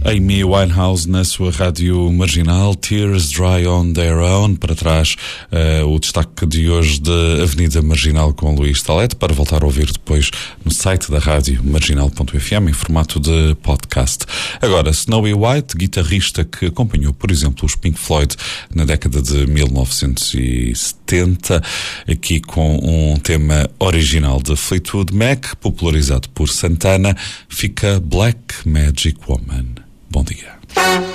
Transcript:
Amy Winehouse na sua rádio marginal, Tears Dry on Their Own. Para trás, o destaque de hoje da Avenida Marginal com Luís Talete, para voltar a ouvir depois no site da rádio marginal.fm em formato de podcast. Agora, Snowy White, guitarrista que acompanhou, por exemplo, os Pink Floyd na década de 1970, aqui com um tema original de Fleetwood Mac, popularizado por Santana, fica Black Magic Woman. Bom dia.